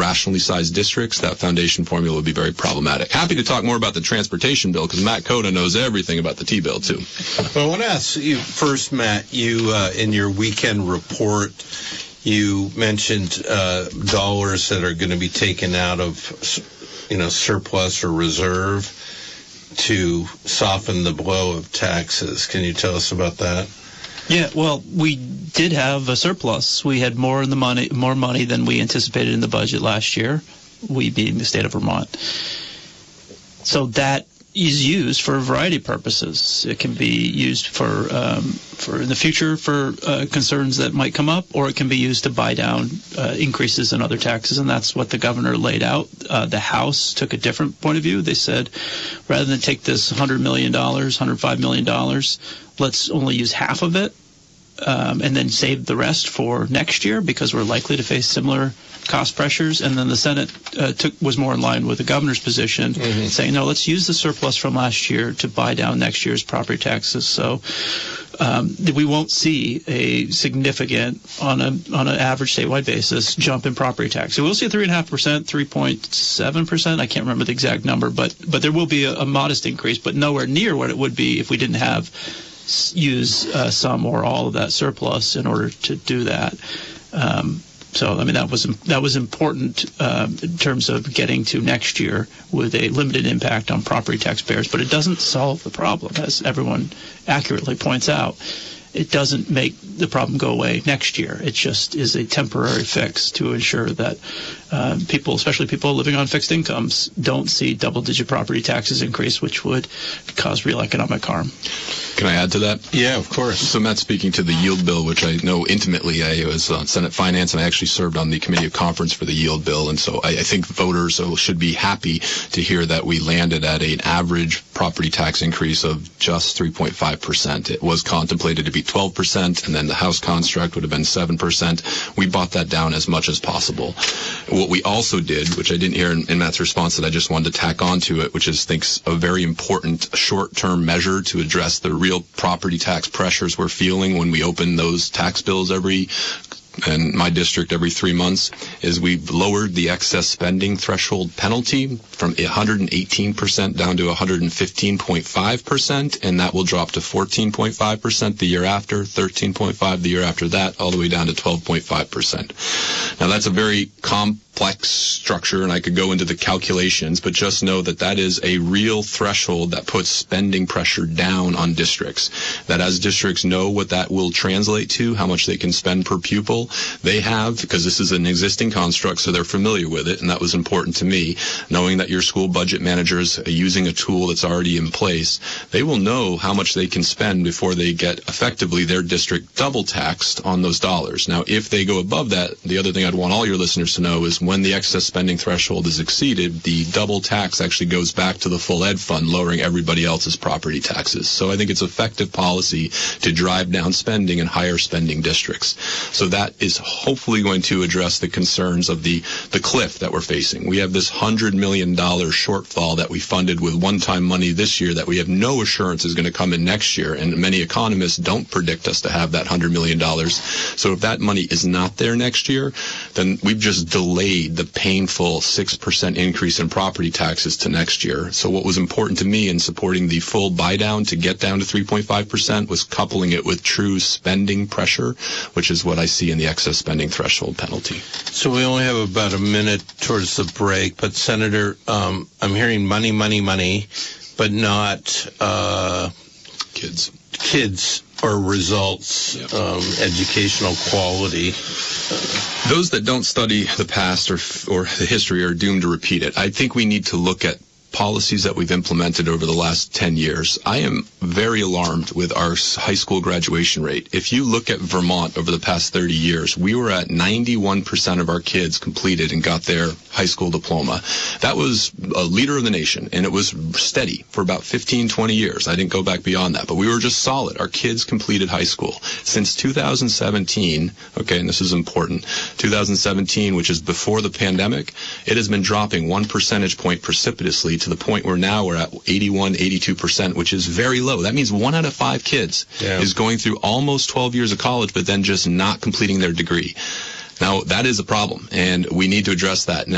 rationally sized districts, that foundation formula would be very problematic. Happy to talk more about the transportation bill, because Matt Cota knows everything about the T-bill, too. Well, I want to ask you first, Matt, you in your weekend report, you mentioned dollars that are going to be taken out of, surplus or reserve to soften the blow of taxes. Can you tell us about that? Yeah, well, we did have a surplus. We had more money than we anticipated in the budget last year, we being the state of Vermont. So that is used for a variety of purposes. It can be used for in the future for concerns that might come up, or it can be used to buy down increases in other taxes, and that's what the governor laid out. The House took a different point of view. They said, rather than take this $100 million, $105 million, let's only use half of it, and then save the rest for next year, because we're likely to face similar cost pressures. And then the Senate was more in line with the governor's position, saying, no, let's use the surplus from last year to buy down next year's property taxes. So we won't see a significant, on an average statewide basis, jump in property tax. So we'll see a 3.5%, 3.7%. I can't remember the exact number, but there will be a modest increase, but nowhere near what it would be if we didn't have use some or all of that surplus in order to do that. So, I mean, that was important in terms of getting to next year with a limited impact on property taxpayers. But it doesn't solve the problem, as everyone accurately points out. It doesn't make the problem go away next year. It just is a temporary fix to ensure that people, especially people living on fixed incomes, don't see double-digit property taxes increase, which would cause real economic harm. Can I add to that? Yeah, of course. So Matt's speaking to the yield bill, which I know intimately. I was on Senate Finance, and I actually served on the committee of conference for the yield bill. And so I think voters should be happy to hear that we landed at an average property tax increase of just 3.5%. It was contemplated to be 12%, and then the House construct would have been 7%. We bought that down as much as possible. What we also did, which I didn't hear in Matt's response that I just wanted to tack on to it, which is, I think, a very important short-term measure to address the real property tax pressures we're feeling when we open those tax bills in my district every 3 months, is we've lowered the excess spending threshold penalty from 118% down to 115.5%, and that will drop to 14.5% the year after, 13.5% the year after that, all the way down to 12.5%. Now, that's a very complex structure, and I could go into the calculations, but just know that that is a real threshold that puts spending pressure down on districts. That as districts know what that will translate to, how much they can spend per pupil, they have, because this is an existing construct, so they're familiar with it, and that was important to me, knowing that your school budget managers are using a tool that's already in place. They will know how much they can spend before they get effectively their district double taxed on those dollars. Now, if they go above that, the other thing I'd want all your listeners to know is when the excess spending threshold is exceeded, the double tax actually goes back to the full ed fund, lowering everybody else's property taxes. So I think it's effective policy to drive down spending in higher spending districts. So that is hopefully going to address the concerns of the cliff that we're facing. We have this $100 million shortfall that we funded with one-time money this year that we have no assurance is going to come in next year, and many economists don't predict us to have that $100 million. So if that money is not there next year, then we've just delayed the painful 6% increase in property taxes to next year. So what was important to me in supporting the full buy down to get down to 3.5% was coupling it with true spending pressure, which is what I see in the excess spending threshold penalty. So we only have about a minute towards the break, but Senator, I'm hearing money, money, money, but not kids or results, educational quality. Those that don't study the past or the history are doomed to repeat it. I think we need to look at policies that we've implemented over the last 10 years. I am very alarmed with our high school graduation rate. If you look at Vermont over the past 30 years, we were at 91% of our kids completed and got their high school diploma. That was a leader of the nation, and it was steady for about 15, 20 years. I didn't go back beyond that, but we were just solid. Our kids completed high school. Since 2017, okay, and this is important, 2017, which is before the pandemic, it has been dropping 1 percentage point precipitously to the point where now we're at 81, 82%, which is very low. That means 1 out of 5 kids is going through almost 12 years of college, but then just not completing their degree. Now, that is a problem, and we need to address that.